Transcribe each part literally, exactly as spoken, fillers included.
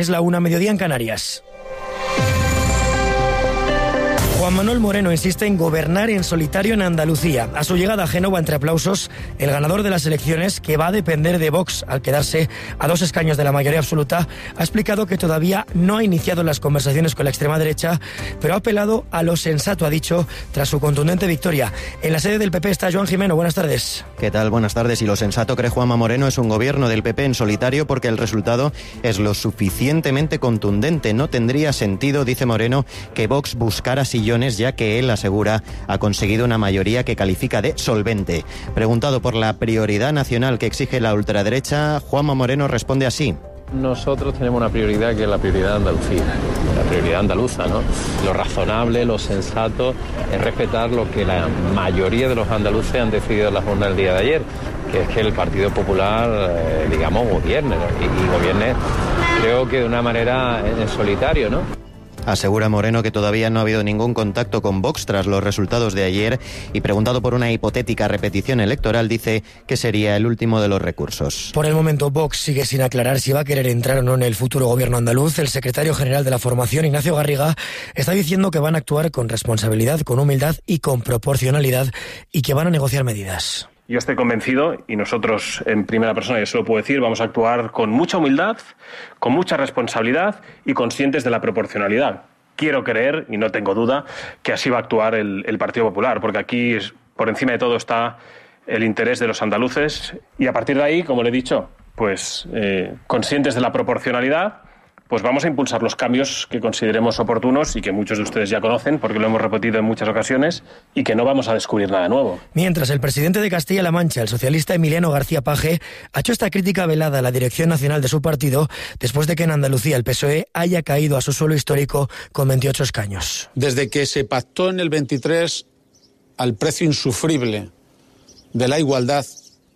Es la una, mediodía en Canarias. Juan Manuel Moreno insiste en gobernar en solitario en Andalucía. A su llegada a Génova, entre aplausos, el ganador de las elecciones, que va a depender de Vox al quedarse a dos escaños de la mayoría absoluta, ha explicado que todavía no ha iniciado las conversaciones con la extrema derecha, pero ha apelado a lo sensato, ha dicho, tras su contundente victoria. En la sede del P P está Joan Jimeno. Buenas tardes. ¿Qué tal? Buenas tardes. Y lo sensato, cree Juanma Moreno, es un gobierno del P P en solitario porque el resultado es lo suficientemente contundente. No tendría sentido, dice Moreno, que Vox buscara sillones, ya que él asegura ha conseguido una mayoría que califica de solvente. Preguntado por la prioridad nacional que exige la ultraderecha, Juanma Moreno responde así. Nosotros tenemos una prioridad que es la prioridad de Andalucía, la prioridad andaluza, ¿no? Lo razonable, lo sensato es respetar lo que la mayoría de los andaluces han decidido en la jornada del día de ayer, que es que el Partido Popular, eh, digamos, gobierne, ¿no? y, y gobierne, creo que de una manera en solitario, ¿no? Asegura Moreno que todavía no ha habido ningún contacto con Vox tras los resultados de ayer y, preguntado por una hipotética repetición electoral, dice que sería el último de los recursos. Por el momento, Vox sigue sin aclarar si va a querer entrar o no en el futuro gobierno andaluz. El secretario general de la formación, Ignacio Garriga, está diciendo que van a actuar con responsabilidad, con humildad y con proporcionalidad y que van a negociar medidas. Yo estoy convencido, y nosotros en primera persona, yo se lo puedo decir, vamos a actuar con mucha humildad, con mucha responsabilidad y conscientes de la proporcionalidad. Quiero creer, y no tengo duda, que así va a actuar el, el Partido Popular, porque aquí por encima de todo está el interés de los andaluces y a partir de ahí, como le he dicho, pues eh, conscientes de la proporcionalidad, pues vamos a impulsar los cambios que consideremos oportunos y que muchos de ustedes ya conocen porque lo hemos repetido en muchas ocasiones y que no vamos a descubrir nada nuevo. Mientras, el presidente de Castilla-La Mancha, el socialista Emiliano García Paje, ha hecho esta crítica velada a la dirección nacional de su partido después de que en Andalucía el P S O E haya caído a su suelo histórico con veintiocho escaños. Desde que se pactó en el veintitrés al precio insufrible de la igualdad,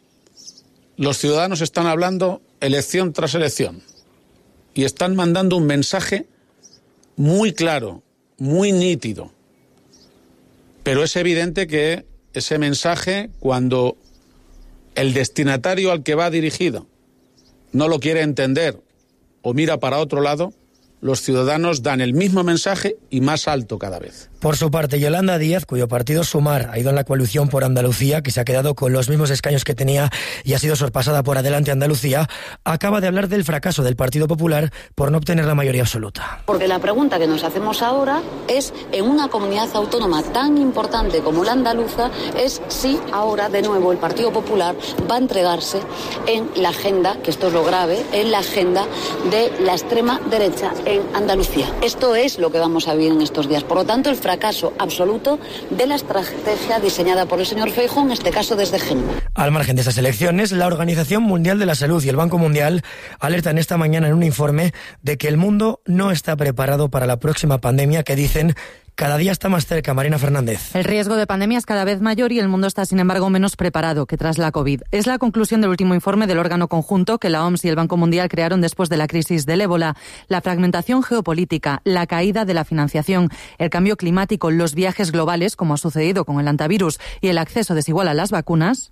los ciudadanos están hablando elección tras elección. Y están mandando un mensaje muy claro, muy nítido. Pero es evidente que ese mensaje, cuando el destinatario al que va dirigido no lo quiere entender o mira para otro lado, los ciudadanos dan el mismo mensaje y más alto cada vez. Por su parte, Yolanda Díaz, cuyo partido Sumar ha ido en la coalición por Andalucía, que se ha quedado con los mismos escaños que tenía y ha sido sorpasada por Adelante Andalucía, acaba de hablar del fracaso del Partido Popular por no obtener la mayoría absoluta. Porque la pregunta que nos hacemos ahora es, en una comunidad autónoma tan importante como la andaluza, es si ahora de nuevo el Partido Popular va a entregarse en la agenda, que esto es lo grave, en la agenda de la extrema derecha en Andalucía. Esto es lo que vamos a vivir en estos días. Por lo tanto, el fracaso absoluto de la estrategia diseñada por el señor Feijóo, en este caso desde Génova. Al margen de esas elecciones, la Organización Mundial de la Salud y el Banco Mundial alertan esta mañana en un informe de que el mundo no está preparado para la próxima pandemia que, dicen, cada día está más cerca. Marina Fernández. El riesgo de pandemia es cada vez mayor y el mundo está, sin embargo, menos preparado que tras la COVID. Es la conclusión del último informe del órgano conjunto que la O M S y el Banco Mundial crearon después de la crisis del ébola. La fragmentación geopolítica, la caída de la financiación, el cambio climático, los viajes globales, como ha sucedido con el antivirus, y el acceso desigual a las vacunas.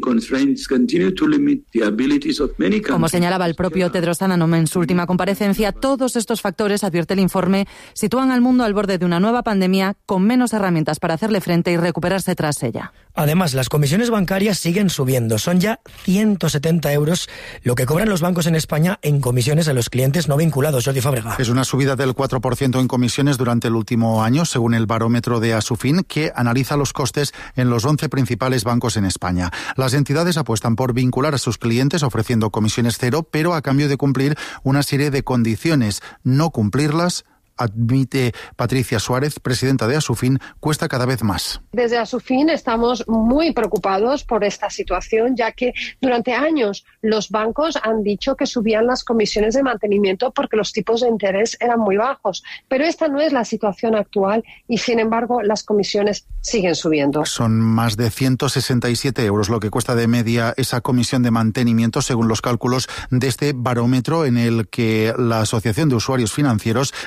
Como señalaba el propio Tedros Adhanom en su última comparecencia, todos estos factores, advierte el informe, sitúan al mundo al borde de una nueva pandemia pandemia con menos herramientas para hacerle frente y recuperarse tras ella. Además, las comisiones bancarias siguen subiendo. Son ya ciento setenta euros lo que cobran los bancos en España en comisiones a los clientes no vinculados. Jordi Fábrega. Es una subida del cuatro por ciento en comisiones durante el último año, según el barómetro de Asufin, que analiza los costes en los once principales bancos en España. Las entidades apuestan por vincular a sus clientes ofreciendo comisiones cero, pero a cambio de cumplir una serie de condiciones. No cumplirlas, admite Patricia Suárez, presidenta de Asufin, cuesta cada vez más. Desde Asufin estamos muy preocupados por esta situación, ya que durante años los bancos han dicho que subían las comisiones de mantenimiento porque los tipos de interés eran muy bajos. Pero esta no es la situación actual y, sin embargo, las comisiones siguen subiendo. Son más de ciento sesenta y siete euros lo que cuesta de media esa comisión de mantenimiento, según los cálculos de este barómetro en el que la Asociación de Usuarios Financieros recuerda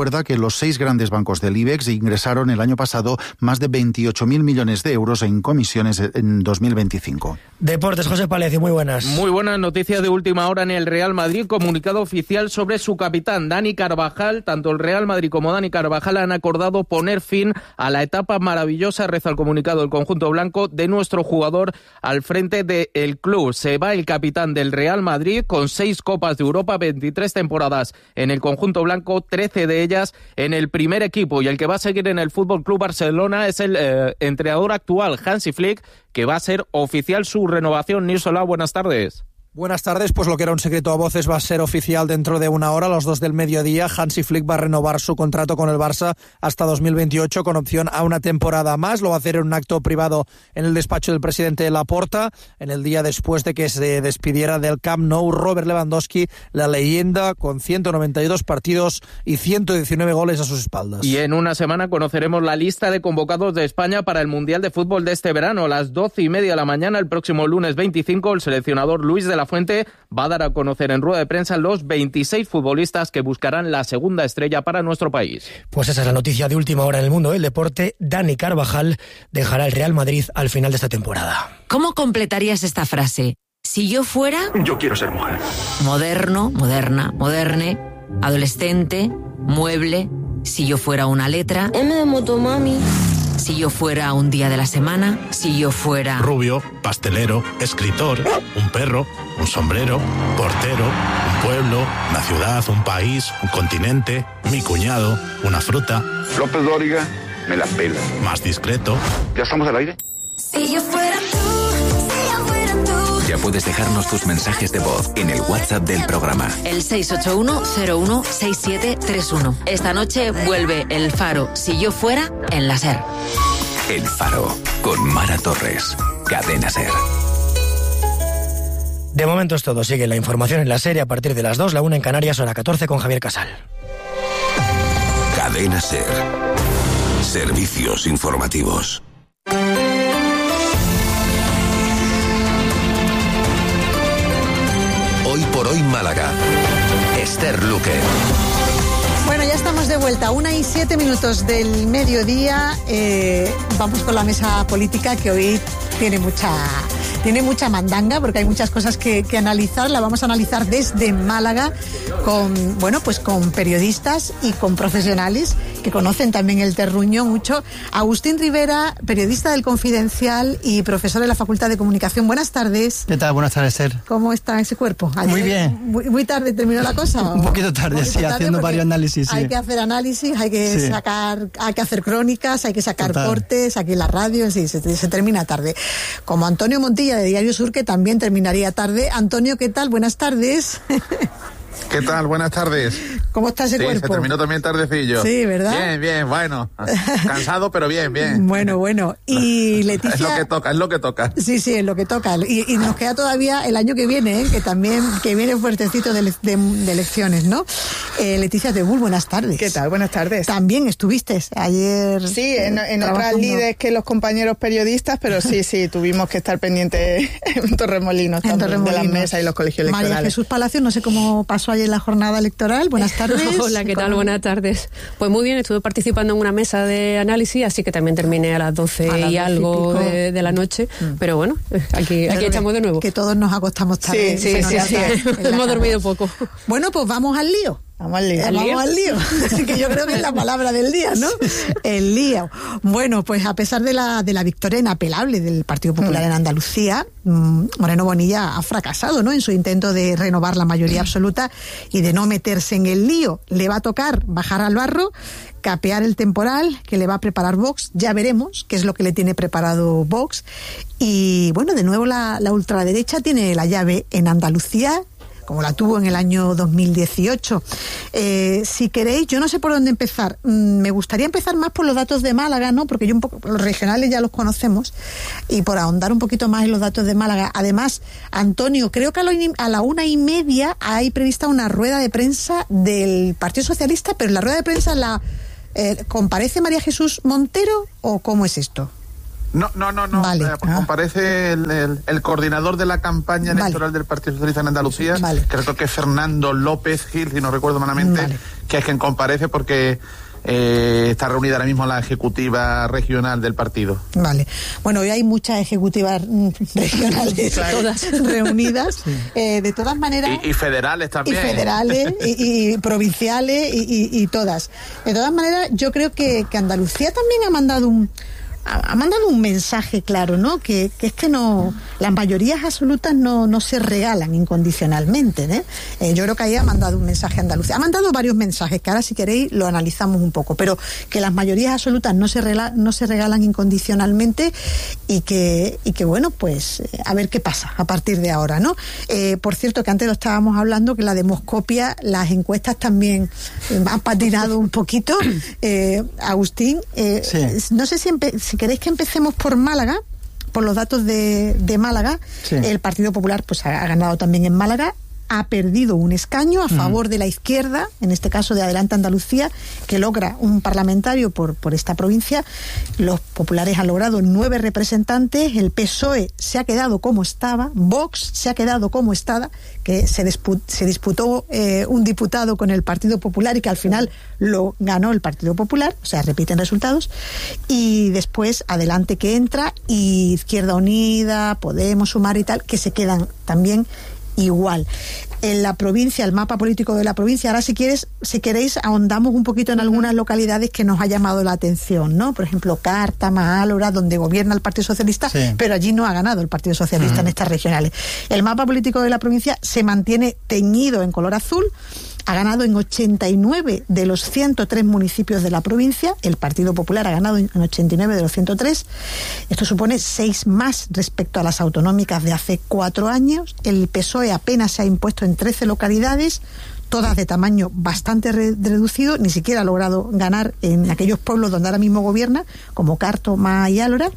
recuerda que los seis grandes bancos del IBEX ingresaron el año pasado más de veintiocho mil millones de euros en comisiones en dos mil veinticinco. Deportes, José Palecio, muy buenas. Muy buenas noticias de última hora en el Real Madrid. Comunicado oficial sobre su capitán, Dani Carvajal. Tanto el Real Madrid como Dani Carvajal han acordado poner fin a la etapa maravillosa, reza el comunicado del conjunto blanco, de nuestro jugador al frente del club. Se va el capitán del Real Madrid con seis Copas de Europa, veintitrés temporadas en el conjunto blanco, trece de ellas en el primer equipo. Y el que va a seguir en el F C Barcelona es el eh, entrenador actual, Hansi Flick, que va a ser oficial su renovación. Nirsola, buenas tardes. Buenas tardes, pues lo que era un secreto a voces va a ser oficial dentro de una hora, a las dos del mediodía. Hansi Flick va a renovar su contrato con el Barça hasta dos mil veintiocho con opción a una temporada más. Lo va a hacer en un acto privado en el despacho del presidente Laporta, en el día después de que se despidiera del Camp Nou Robert Lewandowski, la leyenda con ciento noventa y dos partidos y ciento diecinueve goles a sus espaldas. Y en una semana conoceremos la lista de convocados de España para el Mundial de Fútbol de este verano. A las doce y media de la mañana, el próximo lunes veinticinco, el seleccionador Luis de la Fuente va a dar a conocer en rueda de prensa los veintiséis futbolistas que buscarán la segunda estrella para nuestro país. Pues esa es la noticia de última hora en el mundo del deporte. Dani Carvajal dejará el Real Madrid al final de esta temporada. ¿Cómo completarías esta frase? Si yo fuera... Yo quiero ser mujer. Moderno, moderna, moderne, adolescente, mueble. Si yo fuera una letra... M de motomami. Si yo fuera un día de la semana, si yo fuera... Rubio, pastelero, escritor, un perro, un sombrero, portero, un pueblo, una ciudad, un país, un continente, mi cuñado, una fruta. López Dóriga, me la pela. Más discreto. ¿Ya estamos al aire? Si yo fuera tú, si yo fuera tú. Ya puedes dejarnos tus mensajes de voz en el WhatsApp del programa. El seis ocho uno cero uno seis siete tres uno. Esta noche vuelve El Faro, si yo fuera, en la SER. El Faro, con Mara Torres. Cadena SER. De momento es todo. Sigue la información en la SER a partir de las dos, la una en Canarias, hora catorce, con Javier Casal. Cadena SER. Servicios informativos. Hoy por hoy Málaga. Esther Luque. Bueno, ya estamos de vuelta, una y siete minutos del mediodía. Eh, vamos con la mesa política, que hoy tiene mucha, tiene mucha mandanga, porque hay muchas cosas que, que analizar. La vamos a analizar desde Málaga con, bueno, pues con periodistas y con profesionales que conocen también el terruño mucho. Agustín Rivera, periodista del Confidencial y profesor de la Facultad de Comunicación. Buenas tardes. ¿Qué tal? Buenas tardes, Ser. ¿Cómo está ese cuerpo? Ayer, muy bien. Muy, muy tarde terminó la cosa. Un poquito tarde, poquito sí, tarde haciendo varios análisis. Sí. Hay que hacer análisis, hay que sí. sacar, hay que hacer crónicas, hay que sacar Total. cortes, aquí en la radio, sí, se, se termina tarde. Como Antonio Montilla de Diario Sur, que también terminaría tarde. Antonio, ¿qué tal? Buenas tardes. ¿Qué tal? Buenas tardes. ¿Cómo está ese sí, cuerpo? Se terminó también tardecillo. Sí, ¿verdad? Bien, bien, bueno. Cansado, pero bien, bien. Bueno, bueno. Y Leticia... Es lo que toca, es lo que toca. Sí, sí, es lo que toca. Y, y nos queda todavía el año que viene, ¿eh? que también que viene fuertecito de, de, de elecciones, ¿no? Eh, Leticia Tebul, buenas tardes. ¿Qué tal? Buenas tardes. También estuviste ayer. Sí, en, en otras lides que los compañeros periodistas, pero sí, sí, tuvimos que estar pendientes en Torremolinos, en Torremolinos. De las mesas y los colegios electorales. María Jesús Palacios, no sé cómo pasó ayer la jornada electoral. Buenas tardes. Hola, ¿qué tal? Buenas tardes. Pues muy bien, estuve participando en una mesa de análisis, así que también terminé a las doce a las y algo y de, de la noche, mm. pero bueno, aquí, aquí estamos de nuevo. Que todos nos acostamos tarde. Sí, sí, sí, sí, sí. Hemos dormido poco. Bueno, pues vamos al lío. Vamos al lío. Vamos al lío. Así que yo creo que es la palabra del día, ¿no? El lío. Bueno, pues a pesar de la, de la victoria inapelable del Partido Popular mm. en Andalucía, Moreno Bonilla ha fracasado, ¿no?, en su intento de renovar la mayoría absoluta y de no meterse en el lío. Le va a tocar bajar al barro, capear el temporal que le va a preparar Vox. Ya veremos qué es lo que le tiene preparado Vox. Y bueno, de nuevo la, la ultraderecha tiene la llave en Andalucía, como la tuvo en el año dos mil dieciocho. Eh, si queréis, yo no sé por dónde empezar. Mm, me gustaría empezar más por los datos de Málaga, ¿no? Porque yo un poco, los regionales ya los conocemos, y por ahondar un poquito más en los datos de Málaga. Además, Antonio, creo que a, lo, a la una y media hay prevista una rueda de prensa del Partido Socialista, pero en la rueda de prensa la eh, ¿comparece María Jesús Montero o cómo es esto? No, no, no, no. Vale. Eh, pues comparece el, el, el coordinador de la campaña electoral vale. del Partido Socialista en Andalucía, vale. creo que es Fernando López Gil, si no recuerdo malamente, vale. que es quien comparece porque eh, está reunida ahora mismo la ejecutiva regional del partido. Vale. Bueno, hoy hay muchas ejecutivas regionales todas reunidas. Sí. Eh, de todas maneras... Y, y federales también. Y federales, y, y provinciales, y, y, y todas. De todas maneras, yo creo que, que Andalucía también ha mandado un... ha mandado un mensaje claro, ¿no? Que, que es que no, las mayorías absolutas no, no se regalan incondicionalmente, ¿eh? Eh, yo creo que ahí ha mandado un mensaje a Andalucía. Ha mandado varios mensajes, que ahora si queréis lo analizamos un poco, pero que las mayorías absolutas no se regala, no se regalan incondicionalmente y que, y que bueno, pues eh, a ver qué pasa a partir de ahora, ¿no? Eh, por cierto, que antes lo estábamos hablando, que la demoscopia, las encuestas también eh, han patinado un poquito. Eh, Agustín, eh, sí. no sé si empe- Si queréis que empecemos por Málaga, por los datos de, de Málaga, sí. El Partido Popular pues ha, ha ganado también en Málaga, ha perdido un escaño a favor mm. de la izquierda, en este caso de Adelante Andalucía, que logra un parlamentario por, por esta provincia. Los populares han logrado nueve representantes, el P S O E se ha quedado como estaba, Vox se ha quedado como estaba, que se, dispu- se disputó eh, un diputado con el Partido Popular y que al final lo ganó el Partido Popular, o sea, repiten resultados, y después Adelante que entra, y Izquierda Unida, Podemos, Sumar y tal, que se quedan también igual. En la provincia, el mapa político de la provincia, ahora si quieres, si queréis, ahondamos un poquito en algunas localidades que nos ha llamado la atención, ¿no? Por ejemplo, Cártama, Álora, donde gobierna el Partido Socialista, sí. pero allí no ha ganado el Partido Socialista uh-huh. en estas regionales. El mapa político de la provincia se mantiene teñido en color azul. Ha ganado en ochenta y nueve de los ciento tres municipios de la provincia. El Partido Popular ha ganado en ochenta y nueve de los ciento tres. Esto supone seis más respecto a las autonómicas de hace cuatro años. El P S O E apenas se ha impuesto en trece localidades, todas de tamaño bastante re- reducido. Ni siquiera ha logrado ganar en aquellos pueblos donde ahora mismo gobierna, como Cártama y Álora.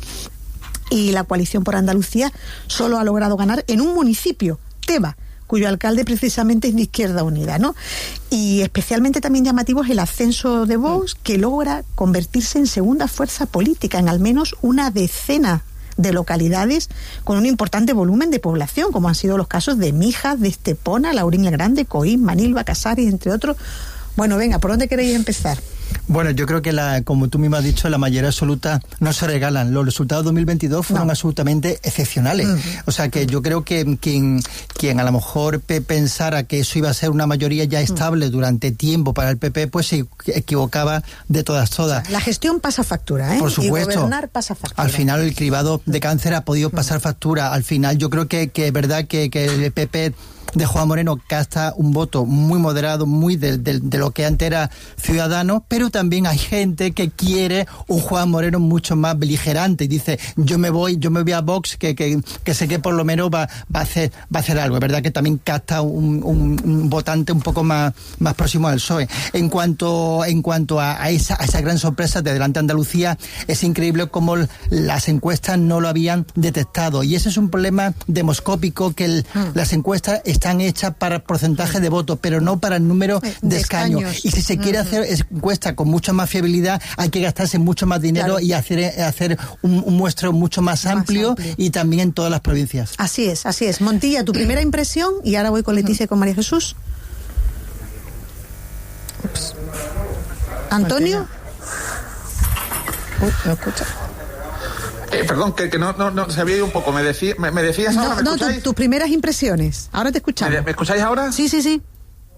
Y la Coalición por Andalucía solo ha logrado ganar en un municipio, Teba, cuyo alcalde precisamente es de Izquierda Unida, ¿no? Y especialmente también llamativo es el ascenso de Vox, que logra convertirse en segunda fuerza política en al menos una decena de localidades con un importante volumen de población, como han sido los casos de Mijas, de Estepona, Laurín el Grande, Coín, Manilva, Casares, entre otros. Bueno, venga, ¿por dónde queréis empezar? Bueno, yo creo que, la, como tú mismo has dicho, la mayoría absoluta no se regalan. Los resultados de dos mil veintidós fueron no. absolutamente excepcionales. Uh-huh. O sea que yo creo que quien, quien a lo mejor pe- pensara que eso iba a ser una mayoría ya estable uh-huh. durante tiempo para el P P, pues se equivocaba de todas, todas. O sea, la gestión pasa factura, ¿eh? Por supuesto. Y gobernar pasa factura. Al final el cribado de cáncer ha podido pasar factura. Al final yo creo que, que es verdad que, que el P P de Juan Moreno gasta un voto muy moderado, muy de, de, de lo que antes era Ciudadanos, pero también hay gente que quiere un Juan Moreno mucho más beligerante y dice, yo me voy, yo me voy a Vox, que, que, que sé que por lo menos va, va a hacer, va a hacer algo. Es verdad que también capta un, un, un votante un poco más, más próximo al P S O E. En cuanto, en cuanto a, a esa, a esa gran sorpresa de Adelante Andalucía, es increíble cómo las encuestas no lo habían detectado. Y ese es un problema demoscópico, que el, mm. las encuestas están hechas para porcentaje de votos, pero no para el número de, de escaños. escaños. Y si se quiere uh-huh. hacer encuesta con mucha más fiabilidad, hay que gastarse mucho más dinero claro. y hacer, hacer un, un muestreo mucho más, más amplio, amplio y también en todas las provincias. Así es, así es. Montilla, tu primera impresión, y ahora voy con Leticia uh-huh. y con María Jesús. Ups. Antonio. Uy, ¿me escucha? Eh, perdón, que, que no, no, no se había ido un poco. ¿Me, decía, me, me decías ahora? No, ¿me no tu, tus primeras impresiones. Ahora te escuchamos. ¿Me, ¿Me escucháis ahora? Sí, sí, sí.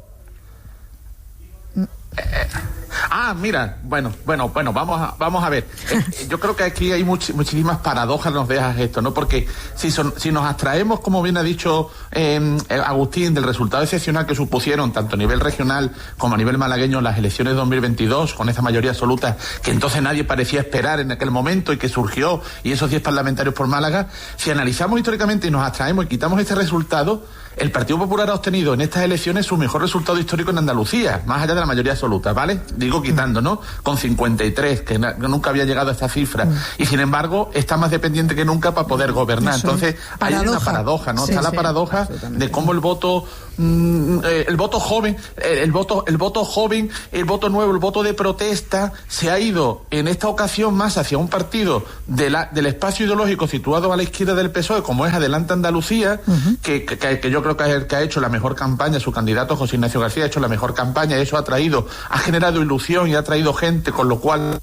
Eh, eh, ah, mira, bueno, bueno, bueno, vamos a, vamos a ver. Eh, yo creo que aquí hay much, muchísimas paradojas, nos dejas esto, ¿no? Porque si, son, si nos abstraemos, como bien ha dicho eh, Agustín, del resultado excepcional que supusieron tanto a nivel regional como a nivel malagueño las elecciones de dos mil veintidós, con esa mayoría absoluta que entonces nadie parecía esperar en aquel momento y que surgió, y esos diez parlamentarios por Málaga, si analizamos históricamente y nos abstraemos y quitamos este resultado, el Partido Popular ha obtenido en estas elecciones su mejor resultado histórico en Andalucía, más allá de la mayoría absoluta, ¿vale? Digo quitando, ¿no? Con cincuenta y tres, que, na- que nunca había llegado a esta cifra. Mm. Y sin embargo, está más dependiente que nunca para poder gobernar. Eso. Entonces, paradoja. Hay una paradoja, ¿no? Sí, está sí, la paradoja de cómo el voto, mm, eh, el voto joven, eh, el voto, el voto joven, el voto nuevo, el voto de protesta, se ha ido en esta ocasión más hacia un partido de la, del espacio ideológico situado a la izquierda del P S O E, como es Adelante Andalucía, uh-huh. que, que, que yo creo creo que, ha, que ha hecho la mejor campaña, su candidato José Ignacio García ha hecho la mejor campaña, eso ha traído, ha generado ilusión y ha traído gente, con lo cual...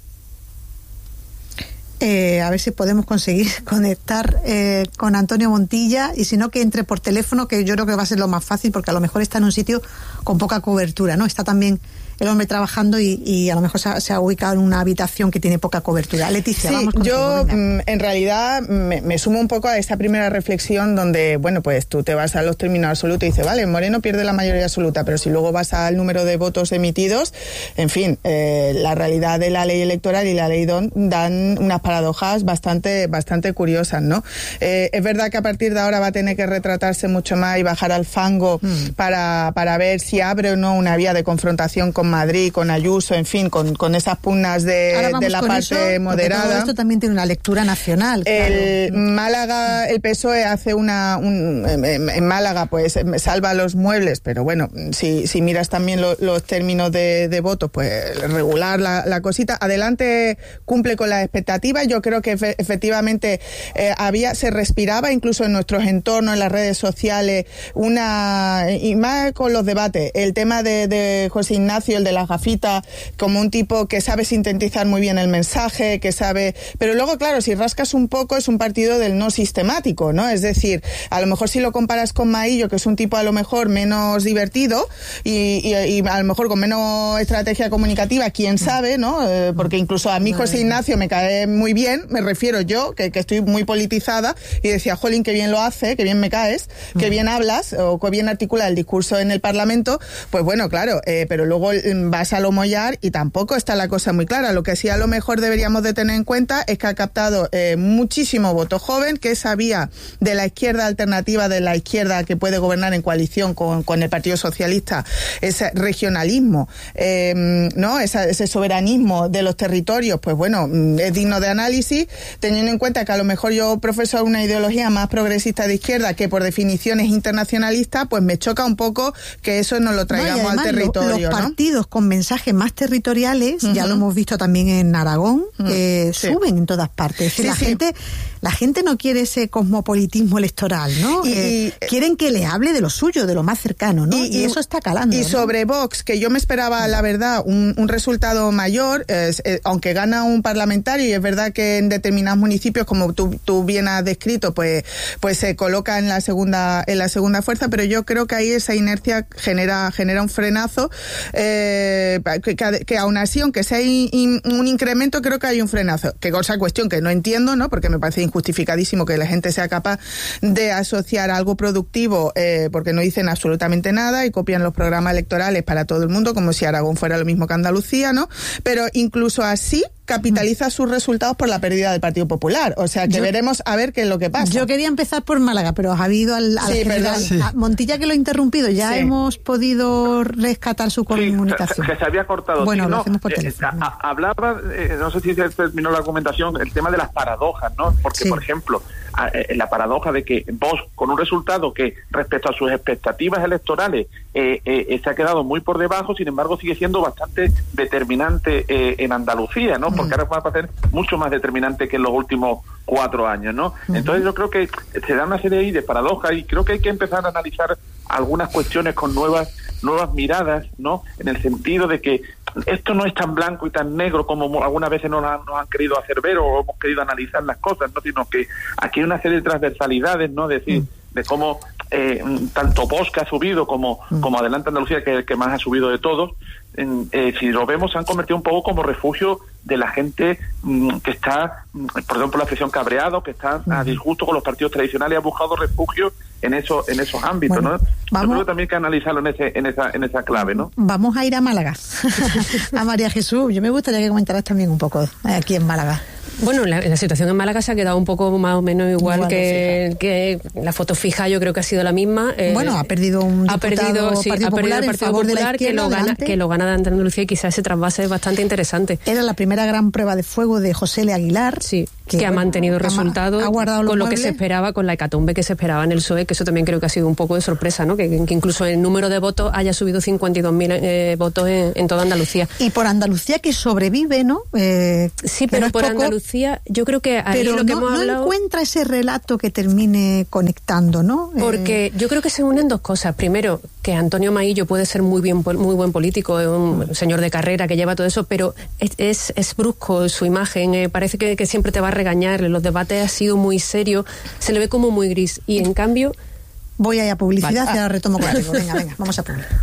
Eh, a ver si podemos conseguir conectar eh, con Antonio Montilla, y si no, que entre por teléfono, que yo creo que va a ser lo más fácil, porque a lo mejor está en un sitio con poca cobertura, ¿no? Está también el hombre trabajando y, y a lo mejor se ha, se ha ubicado en una habitación que tiene poca cobertura. Leticia, sí, vamos contigo, yo venga. en realidad me, me sumo un poco a esta primera reflexión donde, bueno, pues tú te vas a los términos absolutos y dices, vale, Moreno pierde la mayoría absoluta, pero si luego vas al número de votos emitidos, en fin, eh, la realidad de la ley electoral y la ley D O N dan unas paradojas bastante, bastante curiosas, ¿no? Eh, es verdad que a partir de ahora va a tener que retratarse mucho más y bajar al fango mm. para, para ver si abre o no una vía de confrontación con Madrid, con Ayuso, en fin, con, con esas pugnas de, de la parte eso, moderada. Todo esto también tiene una lectura nacional. El claro. Málaga, el P S O E hace una, un, en, en Málaga, pues salva los muebles, pero bueno, si, si miras también lo, los términos de, de voto, pues regular la, la cosita. Adelante cumple con las expectativas. Yo creo que efe, efectivamente eh, había, se respiraba incluso en nuestros entornos, en las redes sociales, una, y más con los debates, el tema de, de José Ignacio, el de las gafitas, como un tipo que sabe sintetizar muy bien el mensaje, que sabe, pero luego claro, si rascas un poco es un partido del no sistemático, ¿no? Es decir, a lo mejor si lo comparas con Maillo, que es un tipo a lo mejor menos divertido y, y, y a lo mejor con menos estrategia comunicativa, quién sabe, ¿no? Eh, porque incluso a mí José Ignacio me cae muy bien, me refiero yo, que, que estoy muy politizada, y decía, jolín, qué bien lo hace, qué bien me caes, qué bien hablas, o qué bien articula el discurso en el Parlamento, pues bueno, claro, eh, pero luego vas a lo mollar y tampoco está la cosa muy clara. Lo que sí a lo mejor deberíamos de tener en cuenta es que ha captado eh, muchísimo voto joven, que esa vía de la izquierda alternativa, de la izquierda que puede gobernar en coalición con, con el Partido Socialista, ese regionalismo, eh, ¿no? Esa, ese soberanismo de los territorios, pues bueno, es digno de análisis, teniendo en cuenta que a lo mejor yo profeso una ideología más progresista de izquierda, que por definición es internacionalista, pues me choca un poco que eso nos lo traigamos no, al territorio, lo, los ¿no? partidos con mensajes más territoriales, uh-huh. ya lo hemos visto también en Aragón, uh-huh. eh, sí. suben en todas partes. Sí, la sí. gente la gente no quiere ese cosmopolitismo electoral, ¿no? Y, eh, y, quieren que le hable de lo suyo, de lo más cercano, ¿no? Y, y eso está calando. Y ¿no? sobre Vox, que yo me esperaba, la verdad, un, un resultado mayor, eh, eh, aunque gana un parlamentario, y es verdad que en determinados municipios, como tú, tú bien has descrito, pues, pues se coloca en la segunda, en la segunda fuerza, pero yo creo que ahí esa inercia genera, genera un frenazo, eh, que, que, que aún así, aunque sea in, in, un incremento, creo que hay un frenazo. Que cosa cuestión que no entiendo, ¿no? Porque me parece justificadísimo que la gente sea capaz de asociar algo productivo eh, porque no dicen absolutamente nada y copian los programas electorales para todo el mundo como si Aragón fuera lo mismo que Andalucía, ¿no? Pero incluso así capitaliza sus resultados por la pérdida del Partido Popular. O sea, que yo, veremos a ver qué es lo que pasa. Yo quería empezar por Málaga, pero has habido al, al sí, general. Sí. Montilla, que lo he interrumpido, ya sí. hemos podido rescatar su comunicación. Sí, que se había cortado. Bueno, sí, lo no, hacemos por eh, teléfono. a, hablaba, eh, no sé si se terminó la argumentación, el tema de las paradojas, ¿no? Porque, sí. por ejemplo, a, eh, la paradoja de que Vox, con un resultado que respecto a sus expectativas electorales eh, eh, se ha quedado muy por debajo, sin embargo sigue siendo bastante determinante eh, en Andalucía, ¿no? Porque uh-huh. ahora va a ser mucho más determinante que en los últimos cuatro años, ¿no? Uh-huh. Entonces yo creo que se da una serie ahí de paradojas y creo que hay que empezar a analizar algunas cuestiones con nuevas nuevas miradas, ¿no? En el sentido de que esto no es tan blanco y tan negro como algunas veces nos han, nos han querido hacer ver o hemos querido analizar las cosas, ¿no? Sino que aquí hay una serie de transversalidades, ¿no? Es decir, uh-huh. de cómo eh, tanto Vox, que ha subido, como, uh-huh. como Adelante Andalucía, que es el que más ha subido de todos, en, eh, si lo vemos, se han convertido un poco como refugio de la gente mmm, que está, mmm, por ejemplo, la expresión cabreado, que está uh-huh. a disgusto con los partidos tradicionales, ha buscado refugio en esos en esos ámbitos, bueno, ¿no? Vamos, yo creo que también hay que analizarlo en ese en esa en esa clave, ¿no? Vamos a ir a Málaga, a María Jesús. Yo me gustaría que comentaras también un poco aquí en Málaga. Bueno, la, la situación en Málaga se ha quedado un poco más o menos igual, igual que, que la foto fija. Yo creo que ha sido la misma. Eh, bueno, ha perdido un ha perdido, sí, Partido ha Popular perdido el Partido Popular, que lo gana que lo gana de Andalucía, y quizás ese trasvase es bastante interesante. Era la primera gran prueba de fuego de José L. Aguilar. Sí. que, que ha mantenido resultados con lo que se esperaba, con la hecatombe que se esperaba en el P S O E, que eso también creo que ha sido un poco de sorpresa, ¿no? Que, que incluso el número de votos haya subido cincuenta y dos mil eh, votos en, en toda Andalucía. Y por Andalucía que sobrevive, ¿no? Eh, sí, pero no por poco, Andalucía yo creo que ahí pero lo que no, hemos no hablado... encuentra ese relato que termine conectando, ¿no? Porque eh... yo creo que se unen dos cosas. Primero, que Antonio Maillo puede ser muy bien, muy buen político, es un señor de carrera que lleva todo eso, pero es, es, es brusco su imagen, eh, parece que, que siempre te va a regañar, los debates ha sido muy serio, se le ve como muy gris, y en cambio... Voy a ir a publicidad vale. y ahora retomo contigo. Venga, venga, vamos a publicidad.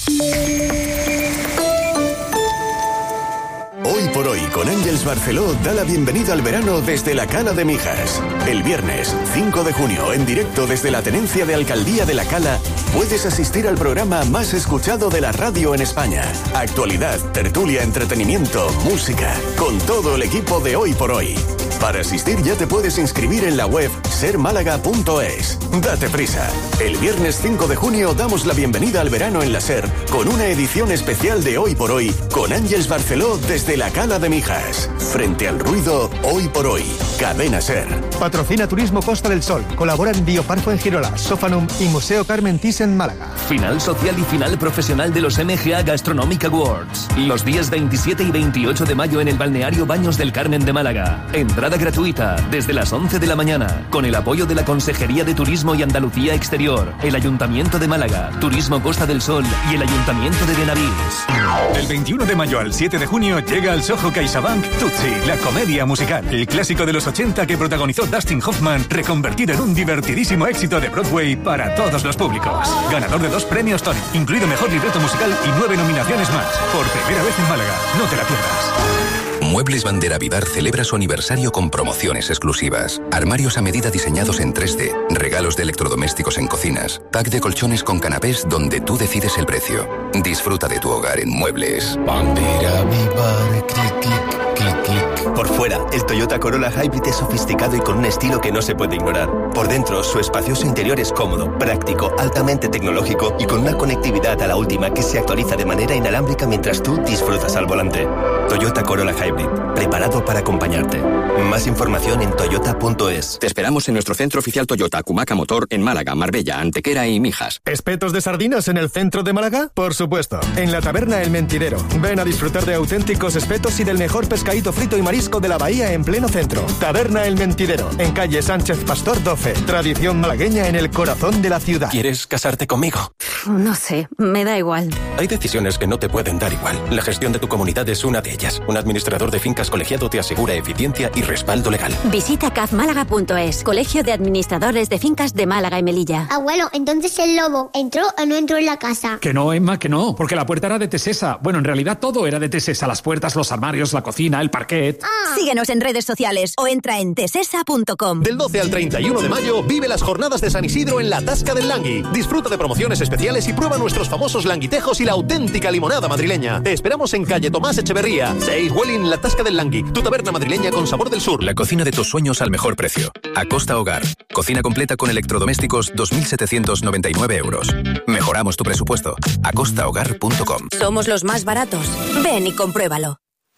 Hoy por hoy, con Ángeles Barceló, da la bienvenida al verano desde la Cala de Mijas. El viernes cinco de junio, en directo desde la Tenencia de Alcaldía de la Cala, puedes asistir al programa más escuchado de la radio en España. Actualidad, tertulia, entretenimiento, música, con todo el equipo de Hoy por Hoy. Para asistir ya te puedes inscribir en la web ser málaga punto es. Date prisa. El viernes cinco de junio damos la bienvenida al verano en la SER con una edición especial de Hoy por Hoy con Ángeles Barceló desde la Cala de Mijas. Frente al ruido, Hoy por Hoy. Cadena SER. Patrocina Turismo Costa del Sol. Colaboran Bioparco en Girola, Sofanum y Museo Carmen Thyssen Málaga. Final social y final profesional de los M G A Gastronomic Awards. Los días veintisiete y veintiocho de mayo en el balneario Baños del Carmen de Málaga. Entrada gratuita desde las once de la mañana con el apoyo de la Consejería de Turismo y Andalucía Exterior, el Ayuntamiento de Málaga, Turismo Costa del Sol y el Ayuntamiento de Benavís. Del veintiuno de mayo al siete de junio llega al Soho CaixaBank Tootsie, la comedia musical, el clásico de los ochenta que protagonizó Dustin Hoffman, reconvertido en un divertidísimo éxito de Broadway para todos los públicos. Ganador de dos premios Tony, incluido mejor libreto musical y nueve nominaciones más. Por primera vez en Málaga, no te la pierdas. Muebles Bandera Vivar celebra su aniversario con promociones exclusivas. Armarios a medida diseñados en tres D, regalos de electrodomésticos en cocinas, pack de colchones con canapés donde tú decides el precio. Disfruta de tu hogar en Muebles Bandera Vivar, clic, clic, clic, clic. Por fuera, el Toyota Corolla Hybrid es sofisticado y con un estilo que no se puede ignorar. Por dentro, su espacioso interior es cómodo, práctico, altamente tecnológico y con una conectividad a la última que se actualiza de manera inalámbrica mientras tú disfrutas al volante. Toyota Corolla Hybrid, preparado para acompañarte. Más información en toyota punto es. Te esperamos en nuestro centro oficial Toyota Cumaca Motor en Málaga, Marbella, Antequera y Mijas. ¿Espetos de sardinas en el centro de Málaga? Por supuesto, en la taberna El Mentidero. Ven a disfrutar de auténticos espetos y del mejor pescadito frito y marisco de la bahía en pleno centro. Taberna El Mentidero, en calle Sánchez Pastor doce. Tradición malagueña en el corazón de la ciudad. ¿Quieres casarte conmigo? No sé, me da igual. Hay decisiones que no te pueden dar igual. La gestión de tu comunidad es una de ellas. Un administrador de fincas colegiado te asegura eficiencia y respaldo legal. Visita caf málaga punto es, Colegio de Administradores de Fincas de Málaga y Melilla. Abuelo, entonces el lobo, ¿entró o no entró en la casa? Que no, Emma, que no, porque la puerta era de Tesesa. Bueno, en realidad todo era de Tesesa. Las puertas, los armarios, la cocina, el parquet. Ah. Síguenos en redes sociales o entra en tesesa punto com. Del doce al treinta y uno de mayo vive las jornadas de San Isidro en la Tasca del Langui. Disfruta de promociones especiales y prueba nuestros famosos languitejos y la auténtica limonada madrileña. Te esperamos en calle Tomás Echeverría, seis Welling, la Tasca del Langui, tu taberna madrileña con sabor del sur. La cocina de tus sueños al mejor precio. Acosta Hogar. Cocina completa con electrodomésticos dos mil setecientos noventa y nueve euros. Mejoramos tu presupuesto. acosta hogar punto com. Somos los más baratos. Ven y compruébalo.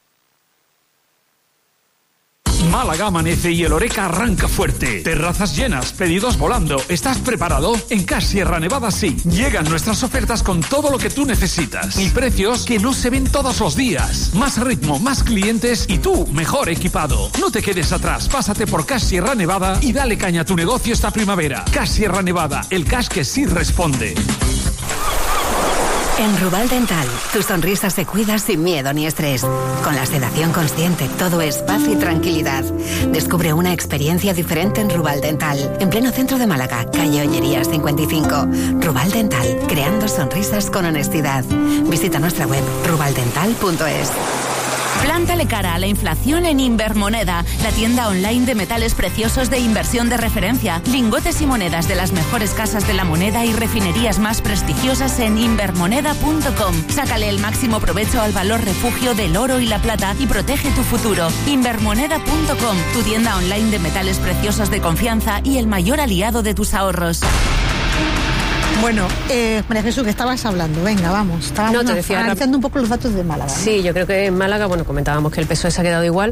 Málaga amanece y el Oreca arranca fuerte. Terrazas llenas, pedidos volando. ¿Estás preparado? En Cash Sierra Nevada sí. Llegan nuestras ofertas con todo lo que tú necesitas. Y precios que no se ven todos los días. Más ritmo, más clientes y tú mejor equipado. No te quedes atrás. Pásate por Cash Sierra Nevada y dale caña a tu negocio esta primavera. Cash Sierra Nevada, el cash que sí responde. En Rubal Dental, tu sonrisa se cuida sin miedo ni estrés. Con la sedación consciente, todo es paz y tranquilidad. Descubre una experiencia diferente en Rubal Dental, en pleno centro de Málaga, calle Ollerías cincuenta y cinco. Rubal Dental, creando sonrisas con honestidad. Visita nuestra web rubal dental punto es. Plántale cara a la inflación en Invermoneda, la tienda online de metales preciosos de inversión de referencia. Lingotes y monedas de las mejores casas de la moneda y refinerías más prestigiosas en invermoneda punto com. Sácale el máximo provecho al valor refugio del oro y la plata y protege tu futuro. Invermoneda punto com, tu tienda online de metales preciosos de confianza y el mayor aliado de tus ahorros. Bueno, eh, María Jesús, que estabas hablando, venga, vamos. Estábamos no, te decía analizando un poco los datos de Málaga, ¿no? Sí, yo creo que en Málaga, bueno, comentábamos que el P S O E se ha quedado igual,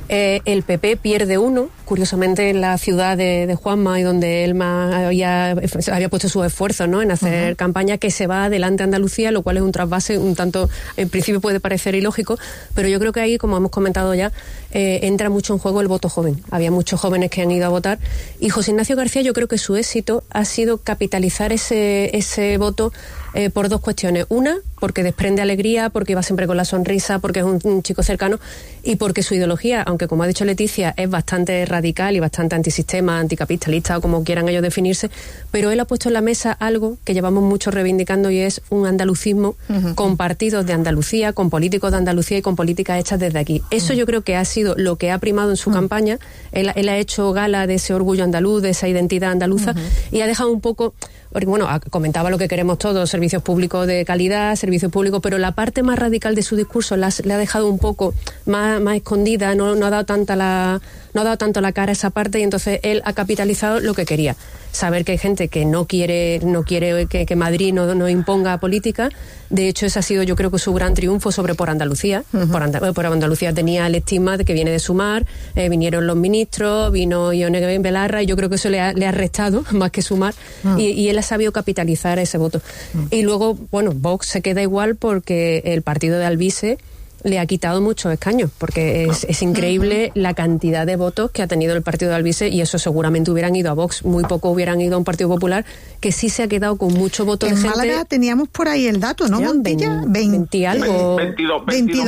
Eh, el P P pierde uno, curiosamente en la ciudad de, de Juanma, y donde él más había, había puesto sus esfuerzos, ¿no?, en hacer uh-huh. campaña, que se va adelante a Andalucía, lo cual es un trasvase un tanto, en principio puede parecer ilógico, pero yo creo que ahí, como hemos comentado ya, eh, entra mucho en juego el voto joven. Había muchos jóvenes que han ido a votar, y José Ignacio García, yo creo que su éxito ha sido capitalizar ese, ese voto eh, por dos cuestiones. Una, porque desprende alegría, porque va siempre con la sonrisa, porque es un, un chico cercano, y porque su ideología, aunque como ha dicho Leticia, es bastante radical y bastante antisistema, anticapitalista, o como quieran ellos definirse, pero él ha puesto en la mesa algo que llevamos mucho reivindicando, y es un andalucismo uh-huh. con partidos de Andalucía, con políticos de Andalucía y con políticas hechas desde aquí. Eso uh-huh. yo creo que ha sido lo que ha primado en su uh-huh. campaña. Él, él ha hecho gala de ese orgullo andaluz, de esa identidad andaluza, uh-huh. y ha dejado un poco... Bueno, comentaba lo que queremos todos, servicios públicos de calidad, servicios públicos, pero la parte más radical de su discurso la, le ha dejado un poco más, más escondida, no, no ha dado tanta la, no ha dado tanto la cara a esa parte, y entonces él ha capitalizado lo que quería. Saber que hay gente que no quiere, no quiere que, que Madrid no, no imponga política. De hecho, ese ha sido, yo creo, que su gran triunfo sobre por Andalucía. Uh-huh. Por, Andal- por Andalucía tenía el estigma de que viene de Sumar, eh, vinieron los ministros, vino Ione Belarra, y yo creo que eso le ha, le ha restado más que sumar, uh-huh. y, y él ha sabido capitalizar ese voto. Uh-huh. Y luego, bueno, Vox se queda igual porque el partido de Alvise le ha quitado muchos escaños, porque es, es increíble la cantidad de votos que ha tenido el partido de Alvise, y eso seguramente hubieran ido a Vox, muy poco hubieran ido a un Partido Popular, que sí se ha quedado con mucho voto de gente. En Málaga teníamos por ahí el dato, ¿no, Montilla? veinte algo. veintidós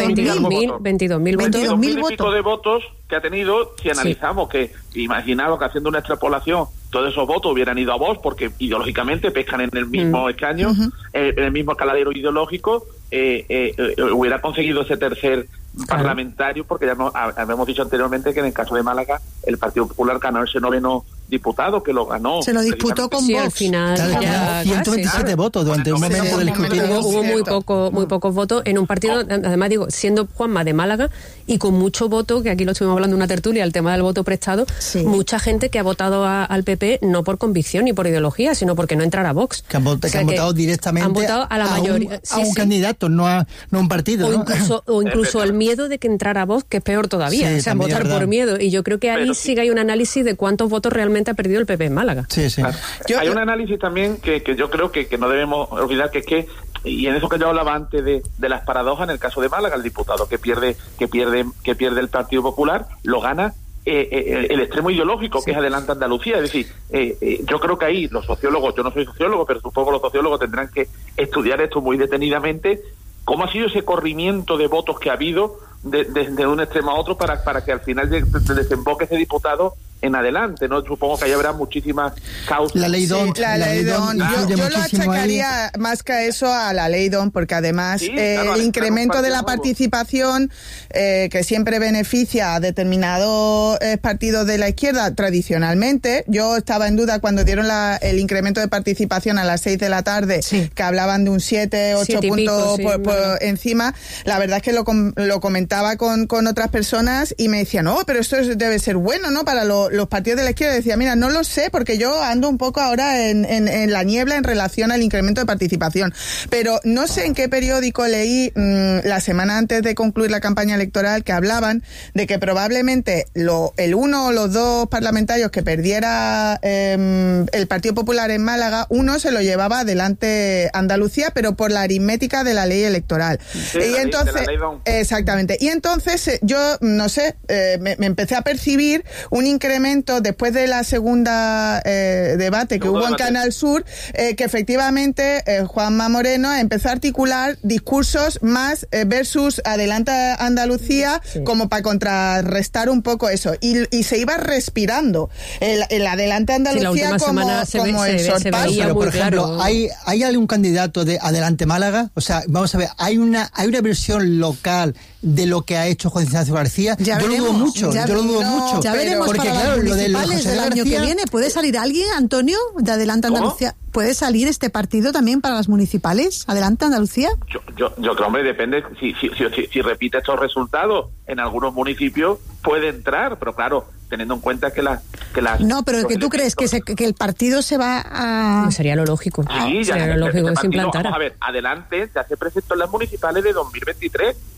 mil veintidós mil votos. de votos que ha tenido, si analizamos sí. que, imaginaros que haciendo una extrapolación, todos esos votos hubieran ido a Vox, porque ideológicamente pescan en el mismo mm. escaño, uh-huh. eh, en el mismo escaladero ideológico, eh, eh, eh, hubiera conseguido ese tercer claro. parlamentario, porque ya no, habíamos dicho anteriormente que en el caso de Málaga el Partido Popular ganó ese noveno diputado, que lo ganó. Se lo disputó con sí, Vox. Al final, claro, ya, ciento veintisiete casi, votos durante un momento del escrutinio. Hubo muy, poco, muy pocos votos en un partido, además digo, siendo Juanma de Málaga y con mucho voto, que aquí lo estuvimos hablando en una tertulia, el tema del voto prestado, sí. mucha gente que ha votado a, al P P no por convicción ni por ideología, sino porque no entrara a Vox. Que han, vot- o sea, que han que votado directamente han votado a la mayoría. A un, sí, a un sí. candidato, no a, no a un partido. O ¿no? incluso, o incluso el miedo de que entrara a Vox, que es peor todavía. Sí, o sea, votar por miedo. Y yo creo que ahí Pero sí que hay un análisis de cuántos votos realmente ha perdido el P P en Málaga. Sí, sí. Claro. Yo, hay un análisis también que, que yo creo que, que no debemos olvidar, que es que, y en eso que yo hablaba antes de, de las paradojas, en el caso de Málaga, el diputado que pierde, que pierde, que pierde el Partido Popular, lo gana eh, eh, el extremo ideológico, sí. que es Adelante Andalucía. Es decir, eh, eh, yo creo que ahí los sociólogos, yo no soy sociólogo, pero supongo los sociólogos tendrán que estudiar esto muy detenidamente, cómo ha sido ese corrimiento de votos que ha habido de, de, de un extremo a otro para, para que al final de, de desemboque ese diputado en adelante, ¿no? Supongo que ahí habrá muchísimas causas. La ley Don. Sí, la, la ley Don. Yo, yo lo achacaría ahí. Más que a eso a la ley Don, porque además sí, eh, claro, el incremento de la nuevo. participación eh, que siempre beneficia a determinados eh, partidos de la izquierda tradicionalmente. Yo estaba en duda cuando dieron la, el incremento de participación a las seis de la tarde, sí. que hablaban de un siete, ocho puntos sí, por, por bueno. encima. La verdad es que lo, lo comentaba con, con otras personas y me decían, no, pero esto es, debe ser bueno, ¿no? Para los los partidos de la izquierda. Decía, mira, no lo sé porque yo ando un poco ahora en, en, en la niebla en relación al incremento de participación, pero no sé en qué periódico leí mmm, la semana antes de concluir la campaña electoral que hablaban de que probablemente lo, el uno o los dos parlamentarios que perdiera eh, el Partido Popular en Málaga, uno se lo llevaba adelante Andalucía, pero por la aritmética de la ley electoral. Sí, y entonces, ley, exactamente, y entonces yo, no sé, eh, me, me empecé a percibir un incremento después de la segunda eh, debate que Segundo hubo en debate. Canal Sur, eh, que efectivamente eh, Juanma Moreno empezó a articular discursos más eh, versus Adelante Andalucía, sí. como para contrarrestar un poco eso, y, y se iba respirando el, el Adelante Andalucía sí, como, como ve, el se, se Pero, por ejemplo, claro. ¿hay, ¿hay algún candidato de Adelante Málaga? O sea, vamos a ver, ¿hay una, hay una versión local de lo que ha hecho José Ignacio García? Ya yo veremos, lo dudo mucho, ya yo lo dudo no, mucho. Ya veremos porque para claro, lo del José del año García, que viene. ¿Puede salir alguien, Antonio, de Adelante Andalucía? ¿Cómo? ¿Puede salir este partido también para las municipales? ¿Adelante Andalucía? Yo, yo, yo creo, hombre, depende. Si, si, si, si, si repite estos resultados en algunos municipios, puede entrar, pero claro, teniendo en cuenta que las... Que las no, pero que tú crees que, se, que el partido se va a... No, sería lo lógico. Sí, ya sería lo lógico que se implantara. implantara. Vamos a ver, Adelante ya se presentó en las municipales de dos mil veintitrés.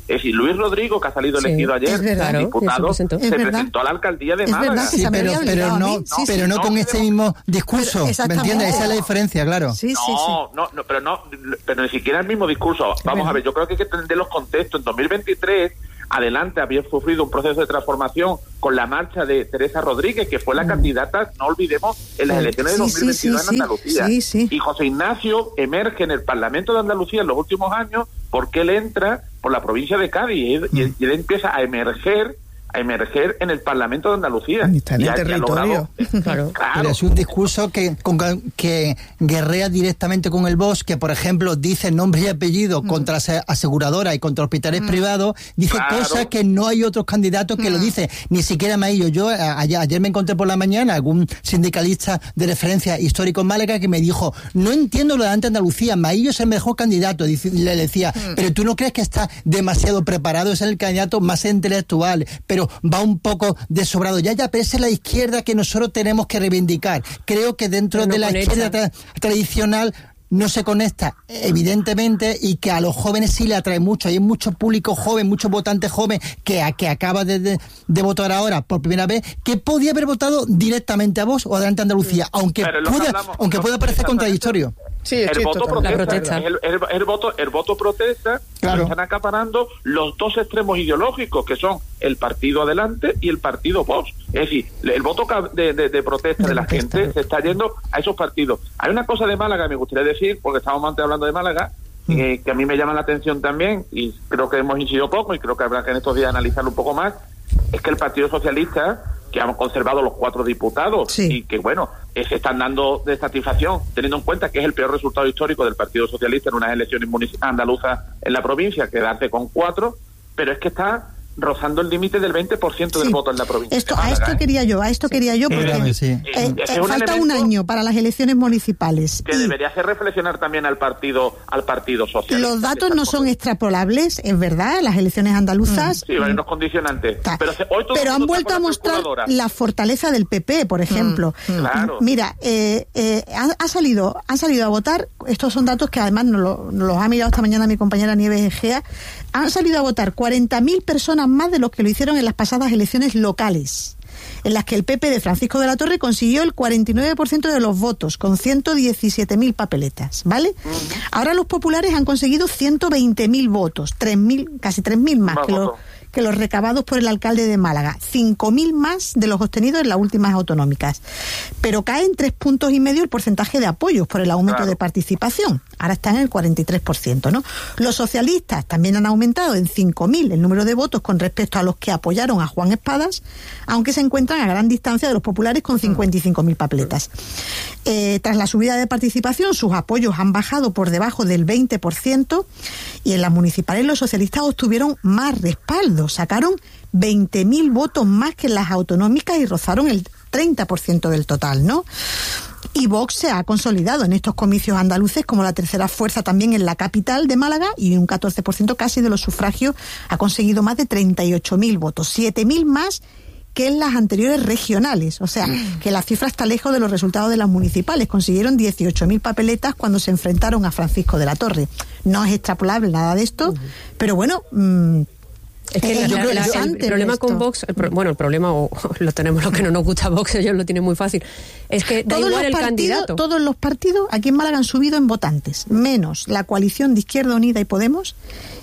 Es decir, Luis Rodrigo, que ha salido Sí, elegido ayer, es verdad, diputado, se presentó. se Es verdad. presentó a la alcaldía de Es Málaga. verdad que Sí, se me pero, había pero olvidado a no, mí. Sí, pero sí, no no, con pero- este mismo discurso, Pero ¿me exactamente. entiendes? Esa es la diferencia, claro. Sí, sí, sí. No, no, no, pero no, pero ni siquiera el mismo discurso. Vamos verdad. a ver, yo creo que hay que entender los contextos. En dos mil veintitrés, adelante había sufrido un proceso de transformación con la marcha de Teresa Rodríguez, que fue la candidata, no olvidemos, en las Sí, elecciones de sí, dos mil veintidós sí, en sí, Andalucía. sí, sí. Y José Ignacio emerge en el Parlamento de Andalucía en los últimos años porque él entra por la provincia de Cádiz y él, y él- y él empieza a emerger a emerger en el Parlamento de Andalucía. Está en el Y ha- y ha territorio. logrado- Claro. Claro. Pero es un discurso que, con- que guerrea directamente con el Vox, que por ejemplo dice nombre y apellido contra las aseguradoras y contra hospitales privados, dice Claro. cosas que no hay otros candidatos que lo dicen, ni siquiera Maillo. Yo a- ayer, ayer me encontré por la mañana algún sindicalista de referencia histórico en Málaga que me dijo, no entiendo lo de ante Andalucía, Maillo es el mejor candidato. Dice- le decía, pero tú no crees que está demasiado preparado, es el candidato más intelectual, pero va un poco desobrado. Ya, ya, pero esa es la izquierda que nosotros tenemos que reivindicar. Creo que dentro Pero no de la con izquierda esa. tra- tradicional no se conecta, evidentemente, y que a los jóvenes sí le atrae mucho. Hay mucho público joven, muchos votantes jóvenes que, a- que acaba de, de, de votar ahora por primera vez, que podía haber votado directamente a Vox o Adelante Andalucía, aunque Pero lo que pueda, hablamos- aunque lo- pueda parecer exactamente. contradictorio. Sí, el estoy voto totalmente La protesta, protesta. el, el- el voto el voto protesta, Claro. lo están acaparando los dos extremos ideológicos que son el partido Adelante y el partido Vox. Es decir, el voto ca- de, de- de protesta de, De la protesta. gente se está yendo a esos partidos. Hay una cosa de Málaga que me gustaría decir, porque estábamos antes hablando de Málaga, eh, que a mí me llama la atención también, y creo que hemos incidido poco, y creo que habrá que en estos días analizarlo un poco más, es que el Partido Socialista, que han conservado los cuatro diputados, Sí. y que, bueno, eh, se están dando de satisfacción, teniendo en cuenta que es el peor resultado histórico del Partido Socialista en unas elecciones munici- andaluzas en la provincia, quedarse con cuatro, pero es que está rozando el límite del veinte por ciento del Sí. voto en la provincia. Esto, de a Málaga, esto ¿eh? quería yo, a esto quería yo, porque Dígame, sí. eh, Es eh, un falta elemento un año para las elecciones municipales. que y debería hacer reflexionar también al partido al partido socialista. los datos de no estas son cosas. extrapolables, es verdad, las elecciones andaluzas. Sí, hay unos condicionantes. Ta- Pero, se- hoy todo el Pero han mundo está vuelto con a la mostrar calculadora. la fortaleza del P P, por ejemplo. Claro. Mira, eh, eh, ha, ha salido, han salido a votar, estos son datos que además nos, lo- nos los ha mirado esta mañana mi compañera Nieves Egea, han salido a votar cuarenta mil personas más de los que lo hicieron en las pasadas elecciones locales, en las que el P P de Francisco de la Torre consiguió el cuarenta y nueve por ciento de los votos, con ciento diecisiete mil papeletas, ¿vale? Ahora los populares han conseguido ciento veinte mil votos, tres mil, casi tres mil más Más que los, votos. que los recabados por el alcalde de Málaga, cinco mil más de los obtenidos en las últimas autonómicas. Pero cae en tres puntos y medio el porcentaje de apoyos por el aumento Claro. de participación. Ahora está en el cuarenta y tres por ciento, ¿no? Los socialistas también han aumentado en cinco mil el número de votos con respecto a los que apoyaron a Juan Espadas, aunque se encuentran a gran distancia de los populares con cincuenta y cinco mil papeletas. Eh, tras la subida de participación, sus apoyos han bajado por debajo del veinte por ciento y en las municipales los socialistas obtuvieron más respaldo, sacaron veinte mil votos más que en las autonómicas y rozaron el treinta por ciento del total, ¿no? Y Vox se ha consolidado en estos comicios andaluces como la tercera fuerza también en la capital de Málaga y un catorce por ciento casi de los sufragios ha conseguido más de treinta y ocho mil votos, siete mil más que en las anteriores regionales. O sea, que la cifra está lejos de los resultados de las municipales. Consiguieron dieciocho mil papeletas cuando se enfrentaron a Francisco de la Torre. No es extrapolable nada de esto, pero bueno... Mmm, Es que Eh, la- yo la- creo la- que el antes problema esto. con Vox, el pro- bueno, el problema, o lo tenemos lo que no nos gusta a Vox, ellos lo tienen muy fácil, es que da todos igual los el partidos, candidato. todos los partidos aquí en Málaga han subido en votantes, menos la coalición de Izquierda Unida y Podemos,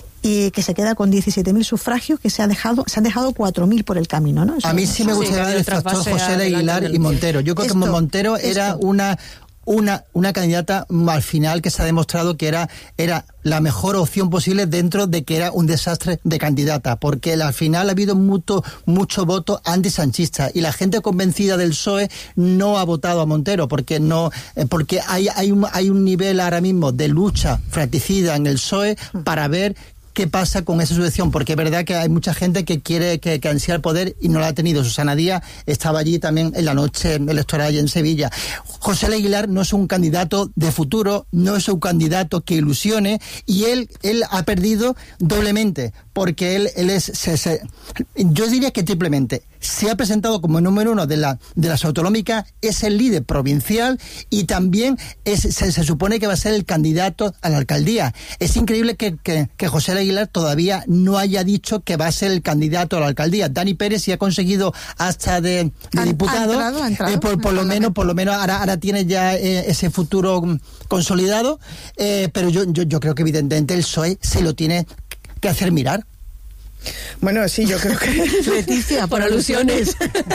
y que se queda con diecisiete mil sufragios, que se ha dejado se han dejado cuatro mil por el camino, ¿no? Eso A mí no- sí me Sí, gustaría que ver el otras factor bases José de adelante Aguilar del- y Montero. Yo creo Esto, que Montero era esto. una una una candidata mm, al final que se ha demostrado que era era la mejor opción posible dentro de que era un desastre de candidata, porque al final ha habido mucho mucho voto antisanchistas y la gente convencida del P S O E no ha votado a Montero porque no eh, porque hay hay un hay un nivel ahora mismo de lucha fratricida en el P S O E para ver qué pasa con esa sucesión, porque es verdad que hay mucha gente que quiere que, que ansía el poder y no lo ha tenido. Susana Díaz estaba allí también en la noche electoral allí en Sevilla. José Aguilar no es un candidato de futuro, no es un candidato que ilusione, y él él ha perdido doblemente, porque él, él es, se, se, yo diría que triplemente, se ha presentado como número uno de, la, de las autonómicas, es el líder provincial y también es, se, se supone que va a ser el candidato a la alcaldía. Es increíble que, que, que José Aguilar todavía no haya dicho que va a ser el candidato a la alcaldía. Dani Pérez sí ha conseguido hasta de, de diputado, ha entrado, ha entrado, eh, por, por lo menos, por lo menos ahora, ahora tiene ya eh, ese futuro consolidado, eh, pero yo, yo, yo creo que evidentemente el P S O E se lo tiene que hacer mirar. Bueno, sí, yo creo que... Leticia, por alusiones.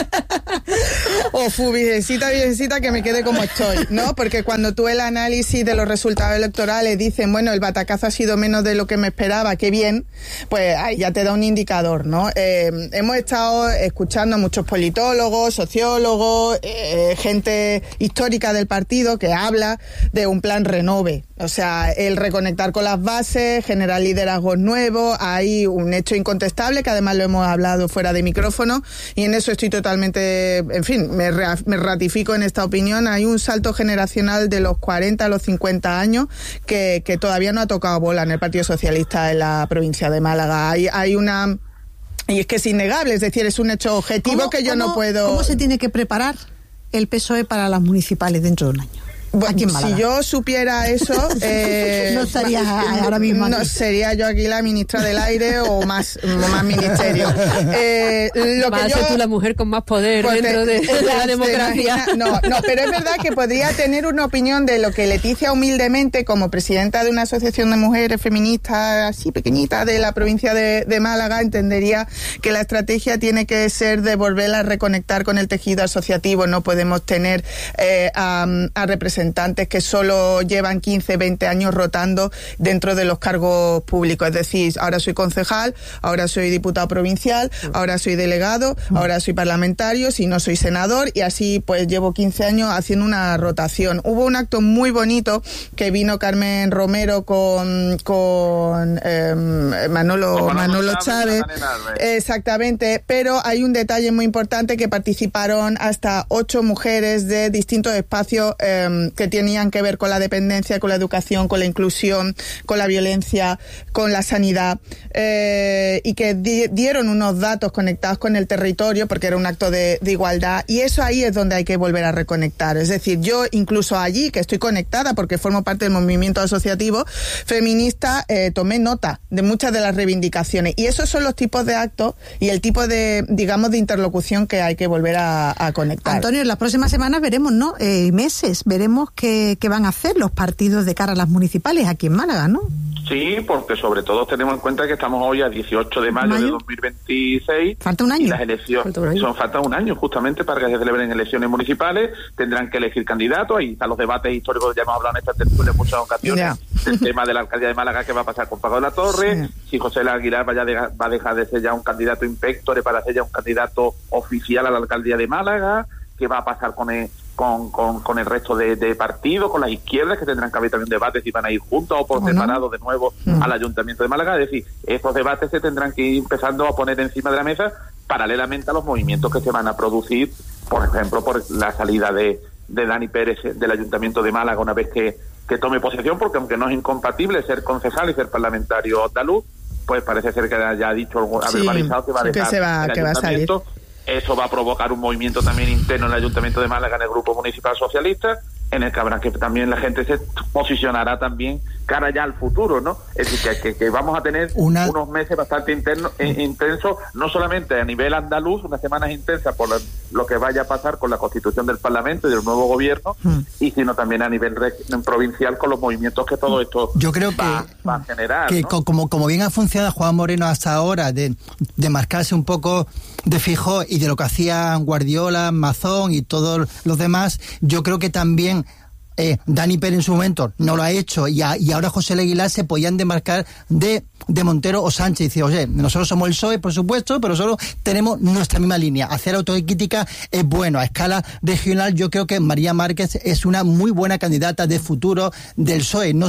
O fu, virgencita, virgencita, que me quede como estoy, ¿no? Porque cuando tú el análisis de los resultados electorales dicen, bueno, el batacazo ha sido menos de lo que me esperaba, qué bien, pues ay, ya te da un indicador, ¿no? Eh, hemos estado escuchando a muchos politólogos, sociólogos, eh, gente histórica del partido que habla de un plan renove. O sea, el reconectar con las bases, generar liderazgos nuevos, hay un hecho incontestable que además lo hemos hablado fuera de micrófono y en eso estoy totalmente, en fin, me, me ratifico en esta opinión. Hay un salto generacional de los cuarenta a los cincuenta años que, que todavía no ha tocado bola en el Partido Socialista en la provincia de Málaga. Hay, hay una... Y es que es innegable, es decir, es un hecho objetivo que yo no puedo... ¿Cómo se tiene que preparar el P S O E para las municipales dentro de un año? Bueno, si yo supiera eso, eh, no estarías ahora mismo no aquí. Sería yo aquí la ministra del aire o más, o más ministerio. Eh, lo Vas que a yo, ser tú la mujer con más poder pues dentro te, de, de la democracia. No, no, pero es verdad que podría tener una opinión de lo que Leticia humildemente, como presidenta de una asociación de mujeres feministas así pequeñita de la provincia de, de Málaga, entendería que la estrategia tiene que ser de volver a reconectar con el tejido asociativo. No podemos tener eh, a, a representantes que solo llevan quince, veinte años rotando dentro de los cargos públicos. Es decir, ahora soy concejal, ahora soy diputado provincial, ahora soy delegado, ahora soy parlamentario, si no soy senador, y así pues llevo quince años haciendo una rotación. Hubo un acto muy bonito que vino Carmen Romero con, con eh, Manolo, Manolo Chávez, exactamente, pero hay un detalle muy importante, que participaron hasta ocho mujeres de distintos espacios eh, que tenían que ver con la dependencia, con la educación, con la inclusión, con la violencia, con la sanidad, eh, y que di- dieron unos datos conectados con el territorio, porque era un acto de, de igualdad, y eso ahí es donde hay que volver a reconectar. Es decir, yo incluso allí, que estoy conectada porque formo parte del movimiento asociativo feminista, eh, tomé nota de muchas de las reivindicaciones, y esos son los tipos de actos y el tipo de, digamos, de interlocución que hay que volver a, a conectar. Antonio, en las próximas semanas veremos, ¿no? Eh, meses, veremos qué, qué van a hacer los partidos de cara a las municipales aquí en Málaga, ¿no? Sí, porque sobre todo tenemos en cuenta que estamos hoy a dieciocho de mayo, mayo. de dos mil veintiséis. Falta un año. Y las elecciones falta un año. Son falta un año justamente para que se celebren elecciones municipales. Tendrán que elegir candidatos. Ahí están los debates históricos, ya hemos hablado en esta tertulia en muchas ocasiones. El tema de la alcaldía de Málaga, qué va a pasar con Paco de la Torre, sí. Si José Aguilar vaya de, va a dejar de ser ya un candidato inspector para ser ya un candidato oficial a la alcaldía de Málaga, qué va a pasar con el Con, con, con el resto de, de partidos, con las izquierdas, que tendrán que haber también debates si van a ir juntos o por ¿O separado no? de nuevo mm. al Ayuntamiento de Málaga. Es decir, estos debates se tendrán que ir empezando a poner encima de la mesa paralelamente a los movimientos que se van a producir, por ejemplo, por la salida de, de Dani Pérez del Ayuntamiento de Málaga una vez que, que tome posesión, porque aunque no es incompatible ser concejal y ser parlamentario andaluz, pues parece ser que ya ha dicho, ha sí, verbalizado que va a dejar que se va, el que Ayuntamiento. Va a salir. Eso va a provocar un movimiento también interno en el Ayuntamiento de Málaga, en el Grupo Municipal Socialista, en el que habrá que también la gente se posicionará también cara ya al futuro, ¿no? Es decir, que, que, que vamos a tener Una... unos meses bastante interno, eh, intensos, no solamente a nivel andaluz, unas semanas intensas por lo, lo que vaya a pasar con la constitución del Parlamento y del nuevo gobierno, hmm. y sino también a nivel re, provincial con los movimientos que todo esto Yo creo va, que, va a generar. Que ¿no? como, como bien ha funcionado Juan Moreno hasta ahora, de, de marcarse un poco de fijo y de lo que hacían Guardiola, Mazón y todos los demás, yo creo que también eh, Dani Pérez en su momento no lo ha hecho y, a, y ahora José Aguilar se podían demarcar de, de Montero o Sánchez y decir, oye, nosotros somos el P S O E, por supuesto, pero solo tenemos nuestra misma línea. Hacer autocrítica es bueno. A escala regional yo creo que María Márquez es una muy buena candidata de futuro del P S O E. No sé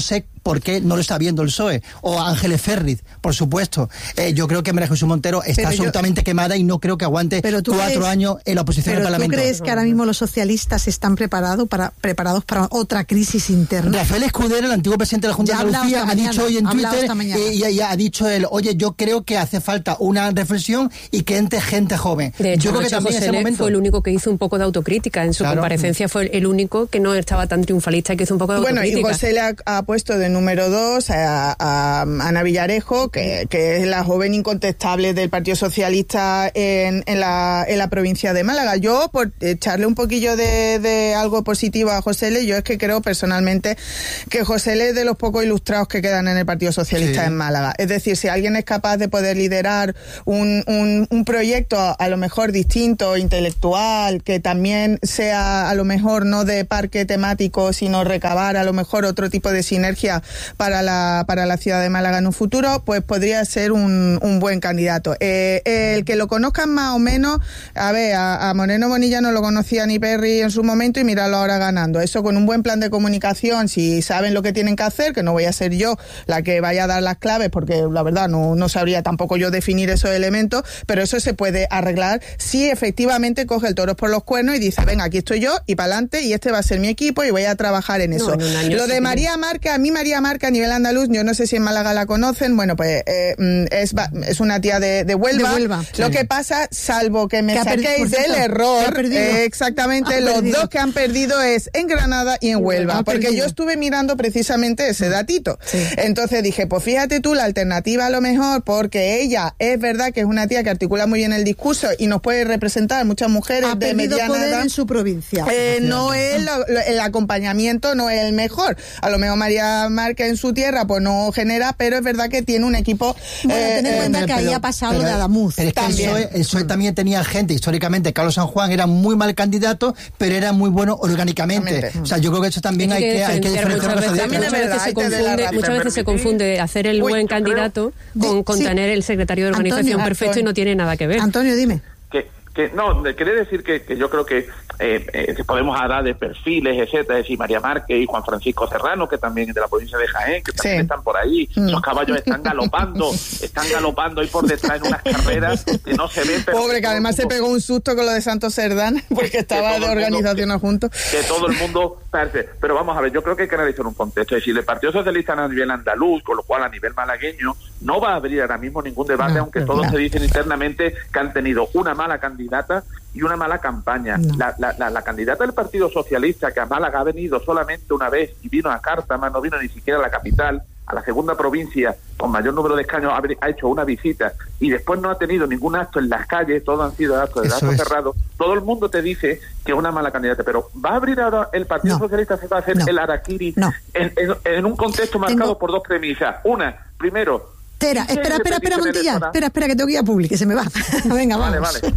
¿por qué no lo está viendo el P S O E? O Ángeles Ferriz, por supuesto. Eh, yo creo que María Jesús Montero está pero absolutamente yo, quemada y no creo que aguante cuatro crees, años en la oposición al Parlamento. ¿Tú crees que ahora mismo los socialistas están preparados para, preparados para otra crisis interna? Rafael Escudero, el antiguo presidente de la Junta de Andalucía, ha mañana, dicho hoy en Twitter, y, y, y ha dicho él, oye, yo creo que hace falta una reflexión y que entre gente joven. De hecho, yo creo que también José ese momento fue el único que hizo un poco de autocrítica. En su claro. comparecencia fue el único que no estaba tan triunfalista y que hizo un poco de bueno, autocrítica. Bueno, y José le ha, ha puesto de número dos a, a Ana Villarejo, que, que es la joven incontestable del Partido Socialista en, en, la, en la provincia de Málaga. Yo, por echarle un poquillo de, de algo positivo a José Le, yo es que creo personalmente que José Le es de los pocos ilustrados que quedan en el Partido Socialista sí. en Málaga. Es decir, si alguien es capaz de poder liderar un, un, un proyecto a, a lo mejor distinto, intelectual, que también sea a lo mejor no de parque temático, sino recabar a lo mejor otro tipo de sinergia para la, para la ciudad de Málaga en un futuro, pues podría ser un, un buen candidato. Eh, el que lo conozcan más o menos, a ver, a, a Moreno Bonilla no lo conocía ni Perry en su momento y míralo ahora ganando. Eso con un buen plan de comunicación, si saben lo que tienen que hacer, que no voy a ser yo la que vaya a dar las claves, porque la verdad no, no sabría tampoco yo definir esos elementos, pero eso se puede arreglar si efectivamente coge el toro por los cuernos y dice, venga, aquí estoy yo y para adelante y este va a ser mi equipo y voy a trabajar en eso. No, en lo de María Marca, a mí María Marca a nivel andaluz, yo no sé si en Málaga la conocen, bueno, pues eh, es, es una tía de, de Huelva. De Huelva sí. Lo que pasa, salvo que me saquéis del cierto, error, eh, exactamente, los perdido. dos que han perdido es en Granada y en Huelva, porque perdido. yo estuve mirando precisamente ese datito. Sí. Entonces dije, pues fíjate tú, la alternativa a lo mejor, porque ella es verdad que es una tía que articula muy bien el discurso y nos puede representar muchas mujeres ha de mediana poder edad. En su provincia. Eh, no es lo, lo, el acompañamiento no es el mejor. A lo mejor María Marca en su tierra pues no genera, pero es verdad que tiene un equipo. Bueno, eh, ten en cuenta eh, que ahí ha pasado pero, lo de Adamuz. Pero es que también. El PSOE, el PSOE también tenía gente, históricamente, Carlos San Juan era muy mal candidato, pero era muy bueno orgánicamente. Exactamente. O sea, yo creo que eso también hay que, hay que diferenciar. Muchas veces, muchas veces, se, confunde, muchas veces se confunde hacer el Uy, buen candidato creo. con, con sí. tener el secretario de organización Antonio, perfecto Antonio. y no tiene nada que ver. Antonio, dime. Que, que no, quería decir que, que yo creo que eh, eh, podemos hablar de perfiles, etcétera, es decir, María Márquez y Juan Francisco Serrano, que también es de la provincia de Jaén, que también sí. están por ahí. Mm. Los caballos están galopando, están galopando ahí por detrás en unas carreras que no se ven. Pero Pobre, que además se pegó un susto con lo de Santos Cerdán, porque estaba de organización juntos. Que todo el mundo parece. Pero vamos a ver, yo creo que hay que analizar un contexto. Es decir, el Partido Socialista a nivel andaluz, con lo cual a nivel malagueño, no va a abrir ahora mismo ningún debate, no, aunque no, todos no. se dicen internamente que han tenido una mala candidata y una mala campaña. No. La, la, la, la candidata del Partido Socialista, que a Málaga ha venido solamente una vez y vino a Cártama, no vino ni siquiera a la capital, a la segunda provincia con mayor número de escaños, ha, ha hecho una visita y después no ha tenido ningún acto en las calles, todos han sido actos de actos cerrados. Todo el mundo te dice que es una mala candidata, pero ¿va a abrir ahora el Partido no. Socialista? ¿Se va a hacer no. el harakiri no. en, en, en un contexto marcado Tengo... por dos premisas? Una, primero... Espera, espera, espera, espera, Montilla. Espera, espera, que tengo que ir a Publi, que se me va. Venga, vamos. Vale, vale.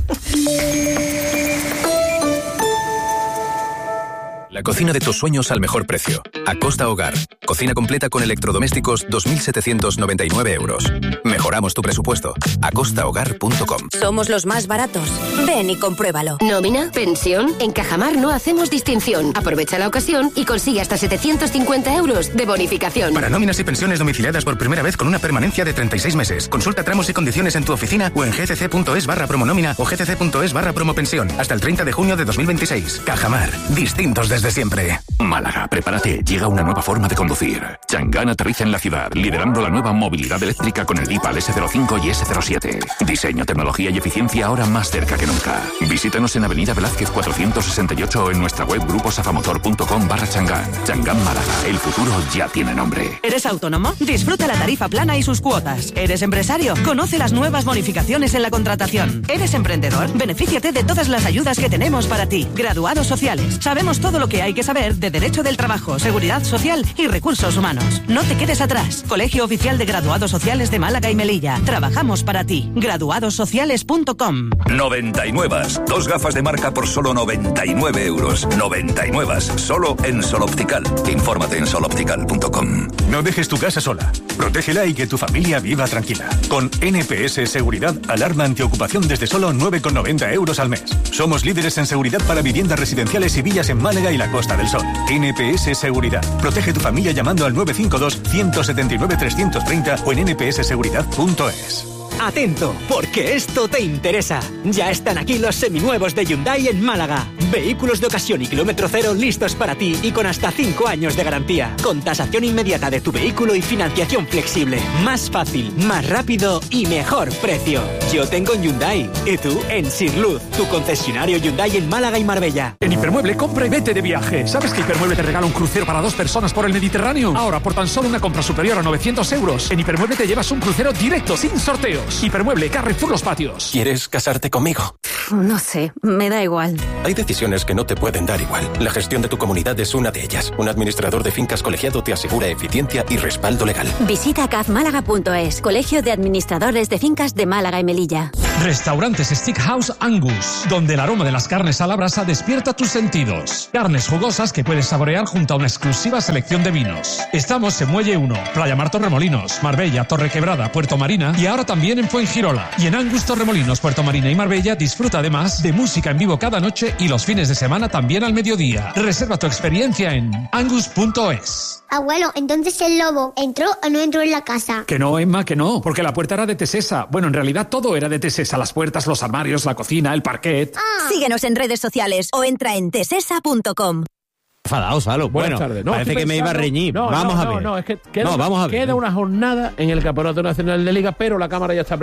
La cocina de tus sueños al mejor precio. Acosta Hogar. Cocina completa con electrodomésticos dos mil setecientos noventa y nueve euros. Mejoramos tu presupuesto. acosta hogar punto com. Somos los más baratos. Ven y compruébalo. ¿Nómina? ¿Pensión? En Cajamar no hacemos distinción. Aprovecha la ocasión y consigue hasta setecientos cincuenta euros de bonificación. Para nóminas y pensiones domiciliadas por primera vez con una permanencia de treinta y seis meses. Consulta tramos y condiciones en tu oficina o en gcc.es barra promonómina o gcc.es barra promopensión. Hasta el treinta de junio de dos mil veintiséis. Cajamar. Distintos desde siempre. Málaga, prepárate. Llega una nueva forma de conducir. Changán aterriza en la ciudad, liderando la nueva movilidad eléctrica con el Dipal ese cero cinco y ese cero siete. Diseño, tecnología y eficiencia ahora más cerca que nunca. Visítanos en Avenida Velázquez cuatrocientos sesenta y ocho o en nuestra web gruposafamotor.com barra Changán. Changán Málaga. El futuro ya tiene nombre. ¿Eres autónomo? Disfruta la tarifa plana y sus cuotas. ¿Eres empresario? Conoce las nuevas bonificaciones en la contratación. ¿Eres emprendedor? Benefíciate de todas las ayudas que tenemos para ti. Graduados sociales. Sabemos todo lo que hay que saber de derecho del trabajo, seguridad social y recursos humanos. No te quedes atrás. Colegio Oficial de Graduados Sociales de Málaga y Melilla. Trabajamos para ti. graduados sociales punto com. noventa y nueve. Dos gafas de marca por solo noventa y nueve euros. noventa y nueve. Solo en Sol Optical. Infórmate en sol optical punto com. No dejes tu casa sola. Protégela y que tu familia viva tranquila. Con N P S Seguridad, alarma antiocupación desde solo nueve con noventa euros al mes. Somos líderes en seguridad para viviendas residenciales y villas en Málaga y y la Costa del Sol. N P S Seguridad. Protege tu familia llamando al nueve cinco dos, uno siete nueve, tres tres cero o en n p s seguridad punto es. Atento, porque esto te interesa. Ya están aquí los seminuevos de Hyundai en Málaga. Vehículos de ocasión y kilómetro cero listos para ti y con hasta cinco años de garantía. Con tasación inmediata de tu vehículo y financiación flexible. Más fácil, más rápido y mejor precio. Yo tengo un Hyundai. ¿Y tú? En Sirluz, tu concesionario Hyundai en Málaga y Marbella. En Hipermueble, compra y vete de viaje. ¿Sabes que Hipermueble te regala un crucero para dos personas por el Mediterráneo? Ahora, por tan solo una compra superior a novecientos euros, en Hipermueble te llevas un crucero directo, sin sorteo. Hipermueble, Carrefour Los Patios. ¿Quieres casarte conmigo? No sé, me da igual. Hay decisiones que no te pueden dar igual. La gestión de tu comunidad es una de ellas. Un administrador de fincas colegiado te asegura eficiencia y respaldo legal. Visita caf málaga punto es, Colegio de Administradores de Fincas de Málaga y Melilla. Restaurantes Steakhouse Angus, donde el aroma de las carnes a la brasa despierta tus sentidos. Carnes jugosas que puedes saborear junto a una exclusiva selección de vinos. Estamos en Muelle uno, Playa Mar Torremolinos, Marbella, Torrequebrada, Puerto Marina y ahora también en Fuengirola. Y en Angus Torremolinos, Puerto Marina y Marbella disfruta además de música en vivo cada noche y los fines de semana también al mediodía. Reserva tu experiencia en angus punto es. Abuelo, entonces el lobo entró o no entró en la casa. Que no, Emma, que no, porque la puerta era de Tesesa. Bueno, en realidad todo era de Tesesa, las puertas, los armarios, la cocina, el parquet. Ah. Síguenos en redes sociales o entra en tesesa punto com. Enfadaos, Salo. Bueno, no, parece que me iba a reñir. No, vamos no, a ver. No, no, es que queda, no, vamos a ver. Queda una jornada en el Campeonato Nacional de Liga, pero la Cámara ya está